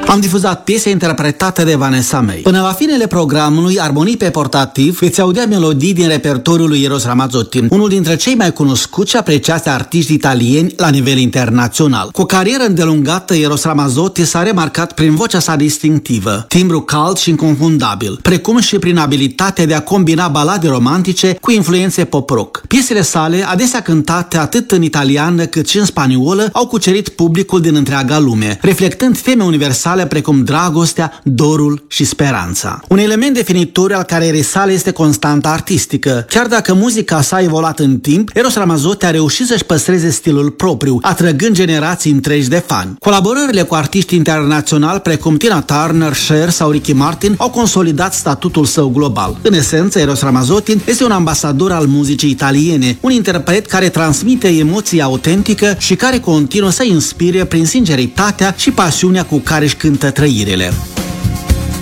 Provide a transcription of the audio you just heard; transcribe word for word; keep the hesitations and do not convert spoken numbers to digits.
Am difuzat piese interpretate de Vanessa May. Până la finele programului Armonii pe portativ veți audia melodii din repertoriul lui Eros Ramazzotti, unul dintre cei mai cunoscuți și apreciați artiști italieni la nivel internațional. Cu o carieră îndelungată, Eros Ramazzotti s-a remarcat prin vocea sa distinctivă, timbru cald și inconfundabil, precum și prin abilitatea de a combina balade romantice cu influențe pop-rock. Piesele sale, adesea cântate atât în italiană cât și în spaniolă, au cucerit publicul din întreaga lume, reflectând teme universale precum dragostea, dorul și speranța. Un element definitoriu al carierei sale este constanta artistică. Chiar dacă muzica sa a evoluat în timp, Eros Ramazzotti a reușit să-și păstreze stilul propriu, atrăgând generații întregi de fani. Colaborările cu artiști internaționali precum Tina Turner, Cher sau Ricky Martin au consolidat statutul său global. În esență, Eros Ramazzotti este un ambasador al muzicii italiene, un interpret care transmite emoții autentică și care continuă să inspire prin sinceritatea și pasiunea cu care își cântă trăirile.